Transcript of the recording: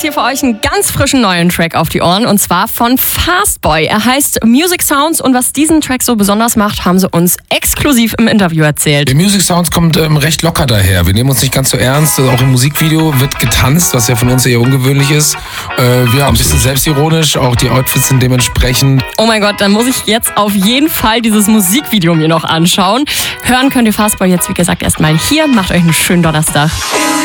hier für euch einen ganz frischen neuen Track auf die Ohren und zwar von Fastboy. Er heißt Music Sounds und was diesen Track so besonders macht, haben sie uns exklusiv im Interview erzählt. Der Music Sounds kommt recht locker daher. Wir nehmen uns nicht ganz so ernst. Auch im Musikvideo wird getanzt, was ja von uns eher ungewöhnlich ist. Wir haben ein bisschen selbstironisch, auch die Outfits sind dementsprechend. Oh mein Gott, dann muss ich jetzt auf jeden Fall dieses Musikvideo mir noch anschauen. Hören könnt ihr Fastboy jetzt, wie gesagt, erstmal hier. Macht euch einen schönen Donnerstag.